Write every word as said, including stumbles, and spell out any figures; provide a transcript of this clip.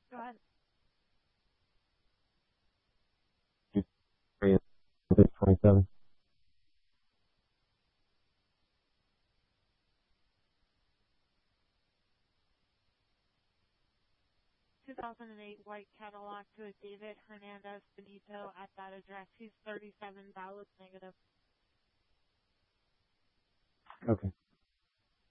Go ahead. twenty-seven. two thousand eight white Cadillac to a David Hernandez Benito at that address. He's thirty-seven, valid negative. Okay.